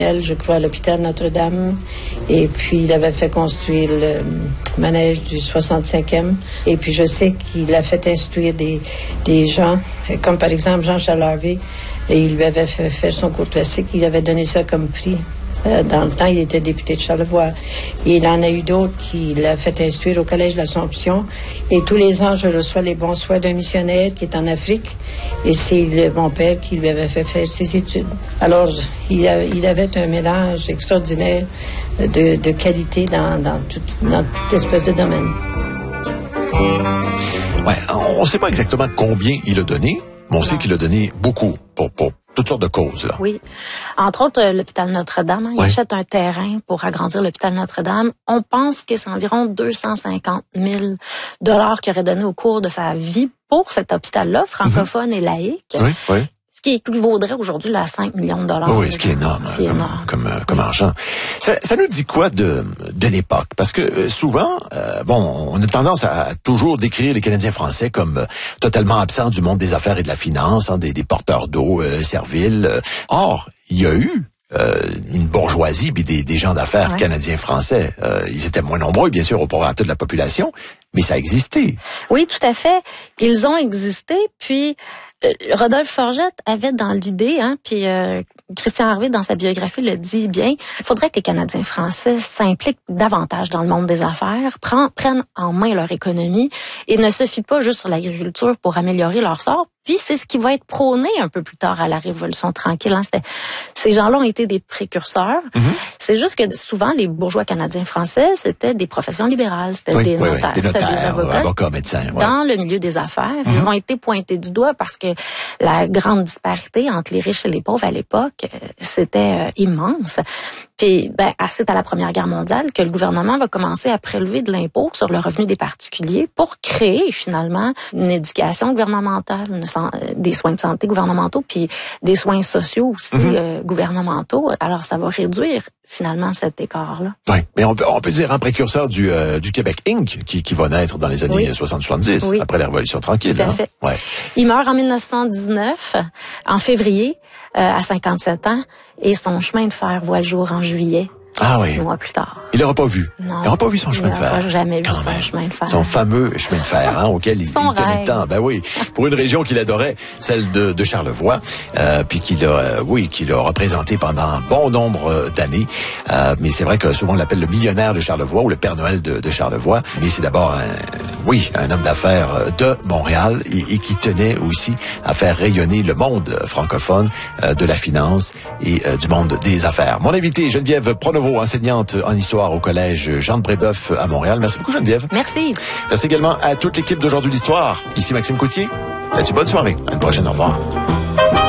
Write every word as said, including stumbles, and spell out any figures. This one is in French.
Je crois à l'hôpital Notre-Dame. Et puis, il avait fait construire le manège du soixante-cinquième. Et puis, je sais qu'il a fait instruire des, des gens, comme par exemple Jean-Charles Harvey. Et il lui avait fait faire son cours classique. Il avait donné ça comme prix. Euh, dans le temps, il était député de Charlevoix. Et il en a eu d'autres qui l'a fait instruire au Collège de l'Assomption. Et tous les ans, je reçois les bons soins d'un missionnaire qui est en Afrique. Et c'est le, mon père qui lui avait fait faire ses études. Alors, il, a, il avait un mélange extraordinaire de, de qualité dans, dans, tout, dans toute espèce de domaine. Ouais, on ne sait pas exactement combien il a donné, mais on sait qu'il a donné beaucoup pour, pour toutes sortes de causes, là. Oui. Entre autres, euh, l'hôpital Notre-Dame, hein, il oui. achète un terrain pour agrandir l'hôpital Notre-Dame. On pense que c'est environ deux cent cinquante mille dollars qu'il aurait donné au cours de sa vie pour cet hôpital-là, francophone mm-hmm. et laïque. Oui, oui. Ce qui équivaudrait aujourd'hui à cinq millions de dollars. Oui, ce qui est énorme, c'est comme, énorme. comme, comme, comme argent. Ça, ça nous dit quoi de, de l'époque? Parce que euh, souvent, euh, bon, on a tendance à, à toujours décrire les Canadiens français comme euh, totalement absents du monde des affaires et de la finance, hein, des, des porteurs d'eau euh, serviles. Or, il y a eu Euh, une bourgeoisie puis des, des gens d'affaires ouais. canadiens-français. Euh, ils étaient moins nombreux, bien sûr, au prorata de la population, mais ça existait. Oui, tout à fait. Ils ont existé, puis euh, Rodolphe Forgette avait dans l'idée, hein, puis euh, Christian Harvey, dans sa biographie, le dit bien, il faudrait que les Canadiens français s'impliquent davantage dans le monde des affaires, prennent, prennent en main leur économie et ne se fient pas juste sur l'agriculture pour améliorer leur sort. Puis c'est ce qui va être prôné un peu plus tard à la Révolution tranquille. Hein. C'était, ces gens-là ont été des précurseurs. Mm-hmm. C'est juste que souvent, les bourgeois canadiens français, c'était des professions libérales. C'était oui, des, oui, notaires, oui, des notaires, c'était des avocats. avocats, médecins. Ouais. Dans le milieu des affaires, mm-hmm. ils ont été pointés du doigt parce que la grande disparité entre les riches et les pauvres à l'époque, c'était euh, immense. Puis, ben, c'est à la Première Guerre mondiale que le gouvernement va commencer à prélever de l'impôt sur le revenu des particuliers pour créer finalement une éducation gouvernementale, une, des soins de santé gouvernementaux, puis des soins sociaux aussi mm-hmm. euh, gouvernementaux. Alors, ça va réduire finalement cet écart-là. Oui, mais on peut, on peut dire un précurseur du, euh, du Québec Incorporé qui, qui va naître dans les années oui. soixante soixante-dix, oui. après la Révolution tranquille. Tout à hein? fait. Ouais. Il meurt en dix-neuf cent dix-neuf, en février, euh, à cinquante-sept ans, et son chemin de fer voit le jour en juillet. Ah oui. Six mois plus tard. Il n'aura pas vu. Non. Il n'aura pas vu son chemin de fer. Il n'aura jamais vu Quand son même. chemin de fer. Son fameux chemin de fer, hein, auquel il, il tenait tant. Ben oui. Pour une région qu'il adorait, celle de, de Charlevoix, euh, puis qu'il a, euh, oui, qu'il a représenté pendant un bon nombre d'années. Euh, mais c'est vrai que souvent on l'appelle le millionnaire de Charlevoix ou le Père Noël de, de Charlevoix. Mais c'est d'abord un, oui, un homme d'affaires de Montréal et, et qui tenait aussi à faire rayonner le monde francophone euh, de la finance et euh, du monde des affaires. Mon invité, Geneviève Pronovo, enseignante en histoire au collège Jean de Brébeuf à Montréal. Merci beaucoup, Geneviève. Merci. Merci également à toute l'équipe d'Aujourd'hui l'Histoire. Ici Maxime Coutier. Là-dessus, bonne soirée. À une prochaine. Au revoir.